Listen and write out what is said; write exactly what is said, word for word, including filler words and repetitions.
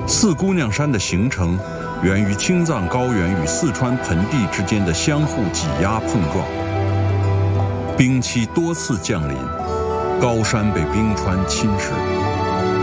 四姑娘山的形成源于青藏高原与四川盆地之间的相互挤压碰撞，冰期多次降临，高山被冰川侵蚀。